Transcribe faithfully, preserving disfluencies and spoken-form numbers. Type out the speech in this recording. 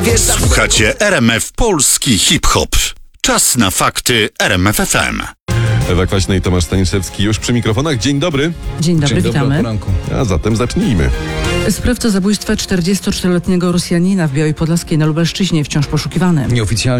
Słuchacie R M F Polski Hip-Hop. Czas na fakty R M F F M. Ewa Kwaśna i Tomasz Staniszewski już przy mikrofonach. Dzień dobry. Dzień dobry, Dzień dobry, witamy. o poranku. A zatem zacznijmy. Sprawca zabójstwa czterdziestoczteroletniego Rosjanina w Białej Podlaskiej na Lubelszczyźnie wciąż poszukiwany. Nieoficjalnie